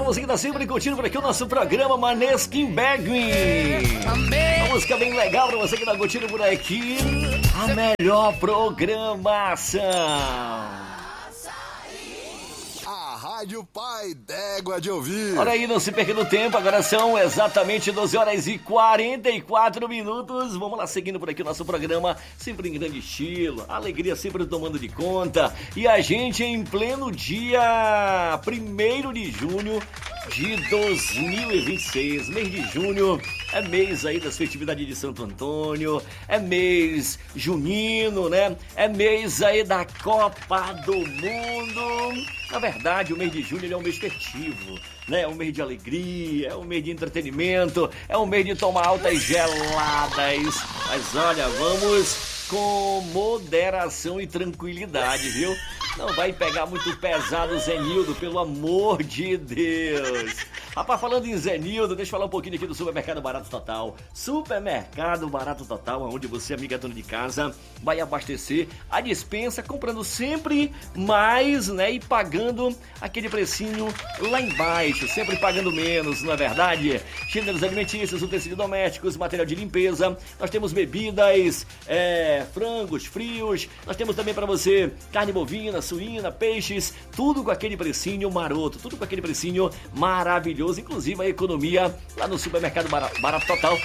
você que tá sempre curtindo por aqui o nosso programa Maneskin Baguin. Uma música bem legal pra você que tá curtindo por aqui. A melhor programação. Rádio Pai d'Égua de Ouvir. Olha aí, não se perca no tempo, agora são exatamente 12 horas e 44 minutos. Vamos lá, seguindo por aqui o nosso programa, sempre em grande estilo, alegria sempre tomando de conta. E a gente em pleno dia 1º de junho de 2026. Mês de junho é mês aí das festividades de Santo Antônio, é mês junino, né? É mês aí da Copa do Mundo. Na verdade, o mês de junho ele é um mês festivo, né? É um mês de alegria, é um mês de entretenimento, é um mês de tomar altas geladas. Mas olha, vamos com moderação e tranquilidade, viu? Não vai pegar muito pesado, Zenildo, pelo amor de Deus. Rapaz, falando em Zenildo, deixa eu falar um pouquinho aqui do Supermercado Barato Total. Supermercado Barato Total, onde você, amiga dona de casa, vai abastecer a despensa, comprando sempre mais, né? E pagando aquele precinho lá embaixo, sempre pagando menos, não é verdade? Gêneros alimentícios, utensílios domésticos, material de limpeza, nós temos bebidas, frangos frios, nós temos também para você carne bovina, suína, peixes, tudo com aquele precinho maroto, tudo com aquele precinho maravilhoso. Inclusive a economia lá no Supermercado Barato Total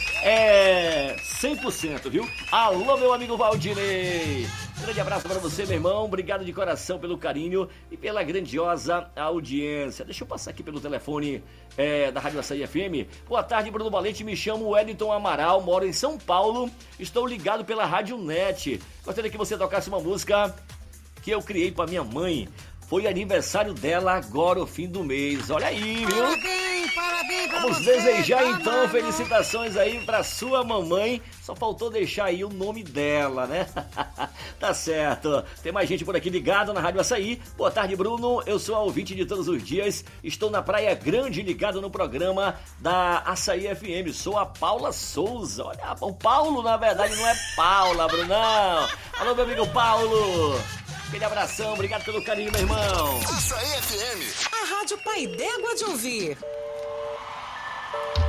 é 100%, viu? Alô, meu amigo Valdinei! Grande abraço para você, meu irmão. Obrigado de coração pelo carinho e pela grandiosa audiência. Deixa eu passar aqui pelo telefone da Rádio Açaí FM. Boa tarde, Bruno Valente. Me chamo Wellington Amaral, moro em São Paulo. Estou ligado pela Rádio Net. Gostaria que você tocasse uma música que eu criei para minha mãe. Foi aniversário dela agora, o fim do mês. Olha aí, viu? Parabéns pra Vamos você, desejar então mano. felicitações aí pra sua mamãe. Só faltou deixar aí o nome dela, né? Tá certo. Tem mais gente por aqui ligado na Rádio Açaí. Boa tarde, Bruno. Eu sou a ouvinte de todos os dias. Estou na Praia Grande ligado no programa da Açaí FM. Sou a Paula Souza. Olha, o Paulo na verdade não é Paula, Brunão. Alô, meu amigo Paulo. Aquele abração, obrigado pelo carinho, meu irmão. Açaí FM. A Rádio Pai d'Égua de Ouvir.